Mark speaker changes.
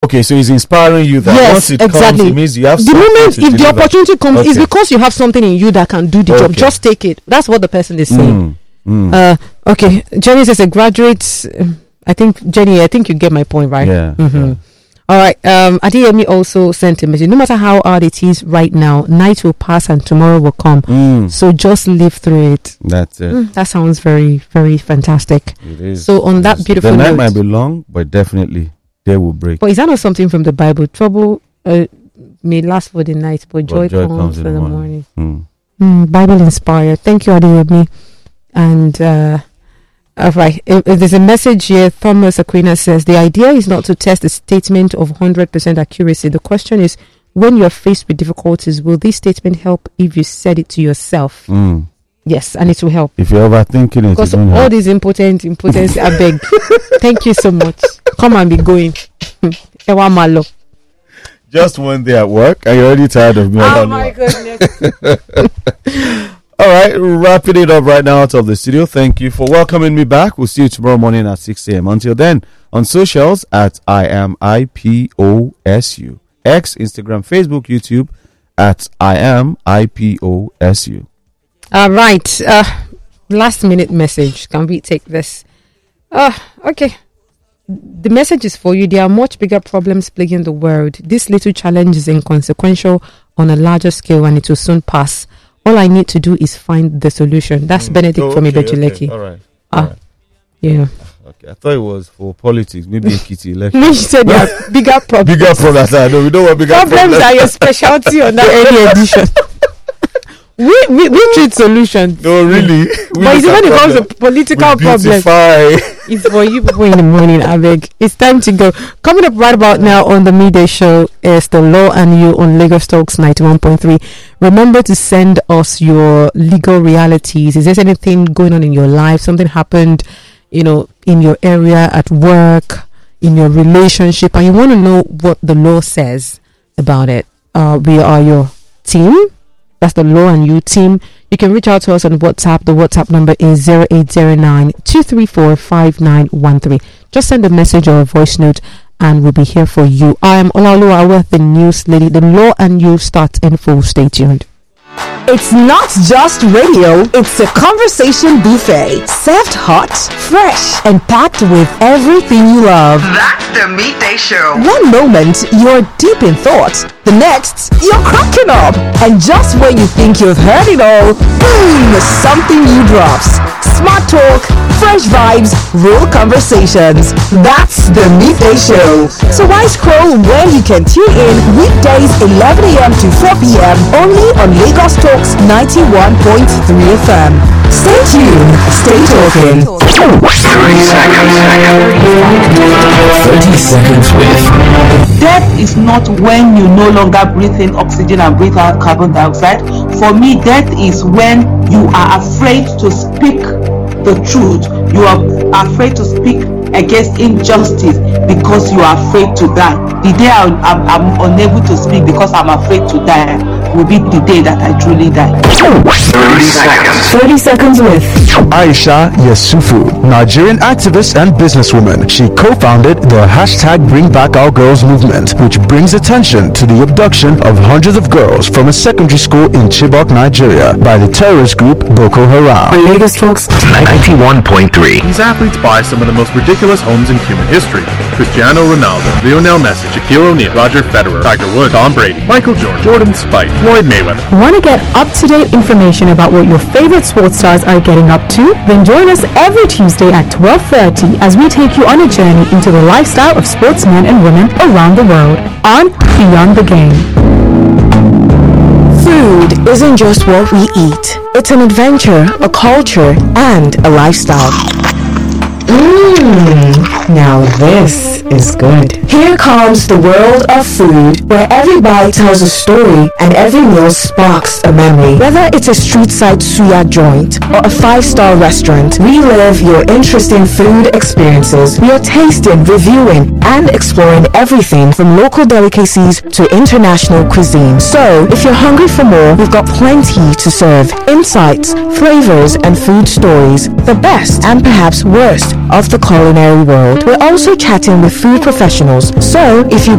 Speaker 1: Okay, so he's inspiring you that
Speaker 2: Yes,
Speaker 1: once it
Speaker 2: exactly.
Speaker 1: comes, it means you have
Speaker 2: The
Speaker 1: something
Speaker 2: moment
Speaker 1: to
Speaker 2: if the
Speaker 1: deliver.
Speaker 2: opportunity comes, it's
Speaker 1: Okay.
Speaker 2: because you have something in you that can do the job.
Speaker 1: Okay.
Speaker 2: Just take it. That's what the person is saying. Okay, Jenny says a graduate. I think you get my point, right?
Speaker 1: Yeah.
Speaker 2: Mm-hmm. All right. Adeyemi also sent a message. No matter how hard it is right now, night will pass and tomorrow will come. So just live through it.
Speaker 1: That's it.
Speaker 2: That sounds very, very fantastic.
Speaker 1: It is.
Speaker 2: So on that beautiful
Speaker 1: the night
Speaker 2: note,
Speaker 1: might be long, but definitely day will break.
Speaker 2: but is that not something from the Bible? Trouble may last for the night, but joy comes in the morning. Bible inspired. Thank you, Adeyemi. And all right, if there's a message here. Thomas Aquinas says the idea is not to test a statement of 100% accuracy. The question is, when you're faced with difficulties, will this statement help if you said it to yourself? Yes, and it will help.
Speaker 1: If you're overthinking it,
Speaker 2: Because
Speaker 1: it won't
Speaker 2: all
Speaker 1: help.
Speaker 2: these impotence, I beg. Thank you so much. Come and be going. Ewa malo.
Speaker 1: Just one day at work, and you're already tired of me.
Speaker 2: Oh my goodness.
Speaker 1: All right, wrapping it up right now out of the studio. Thank you for welcoming me back. We'll see you tomorrow morning at 6 a.m. Until then, on socials at IamIPOSU. X, Instagram, Facebook, YouTube at IamIPOSU.
Speaker 2: All right. Last minute message. Can we take this? Okay. The message is for you. There are much bigger problems plaguing the world. This little challenge is inconsequential on a larger scale, and it will soon pass. All I need to do is find the solution. That's Benedict from Ibejuleki.
Speaker 1: All right.
Speaker 2: Yeah.
Speaker 1: Okay, I thought it was for politics. Maybe Ekiti election.
Speaker 2: No, she said there are bigger problems.
Speaker 1: Bigger problems. I know. We don't want bigger
Speaker 2: Problems are your specialty on that early edition. We treat solutions.
Speaker 1: No, really.
Speaker 2: But it's when it comes to political problems. It's for you people in the morning, I beg. It's time to go. Coming up right about now on the midday show is the Law and You on Lagos Talks 91.3. Remember to send us your legal realities. Is there anything going on in your life? Something happened, in your area, at work, in your relationship, and you want to know what the law says about it. We are your team. That's the Law and You team. You can reach out to us on WhatsApp. The WhatsApp number is 0809-234-5913. Just send a message or a voice note and we'll be here for you. I am Olaoluwa, the news lady. The Law and You starts in full. Stay tuned.
Speaker 3: It's not just radio, it's a conversation buffet. Served hot, fresh, and packed with everything you love.
Speaker 4: That's the Midday Show.
Speaker 3: One moment, you're deep in thought. The next, you're cracking up. And just when you think you've heard it all, boom, something new drops. Smart talk, fresh vibes, real conversations. That's the Midday Show. So why scroll when you can tune in weekdays 11 a.m. to 4 p.m. only on Lagos Talks 91.3 FM. Stay tuned, stay talking.
Speaker 4: 30 seconds.
Speaker 5: 30 seconds with.
Speaker 6: Death is not when you no longer breathe in oxygen and breathe out carbon dioxide. For me, death is when you are afraid to speak the truth. You are afraid to speak against injustice because you are afraid to die. The day I'm unable to speak because I'm afraid to die will be the day that I truly die.
Speaker 5: 30 seconds with
Speaker 7: Aisha Yesufu, Nigerian activist and businesswoman. She co-founded the #BringBackOurGirls movement, which brings attention to the abduction of hundreds of girls from a secondary school in Chibok, Nigeria, by the terrorist group Boko Haram.
Speaker 5: Lagos Talks 91.3.
Speaker 8: These athletes buy some of the most ridiculous homes in human history. Cristiano Ronaldo, Lionel Messi, Shaquille O'Neal, Roger Federer, Tiger Woods, Tom Brady, Michael Jordan, Jordan Spieth, Floyd Mayweather.
Speaker 9: Want to get up-to-date information about what your favorite sports stars are getting up to? Then join us every Tuesday at 12:30 as we take you on a journey into the lifestyle of sportsmen and women around the world on Beyond the Game.
Speaker 3: Food isn't just what we eat. It's an adventure, a culture, and a lifestyle. Now this is good. Here comes the world of food, where every bite tells a story and every meal sparks a memory. Whether it's a street-side suya joint or a 5-star restaurant, relive your interesting food experiences. We are tasting, reviewing, and exploring everything from local delicacies to international cuisine. So, if you're hungry for more, we've got plenty to serve. Insights, flavors, and food stories. The best and perhaps worst of the culinary world. We're also chatting with food professionals. So, if you